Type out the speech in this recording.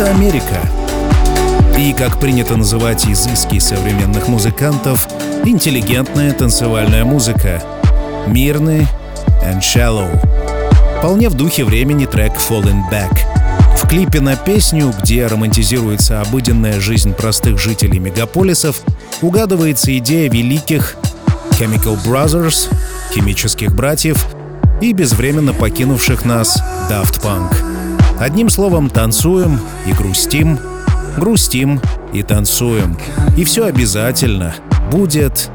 Это Америка. И, как принято называть изыски современных музыкантов, интеллигентная танцевальная музыка. Мирный and shallow. Вполне в духе времени трек Falling Back. В клипе на песню, где романтизируется обыденная жизнь простых жителей мегаполисов, угадывается идея великих Chemical Brothers, химических братьев, и безвременно покинувших нас Daft Punk. Одним словом, танцуем и грустим, грустим и танцуем. И все обязательно будет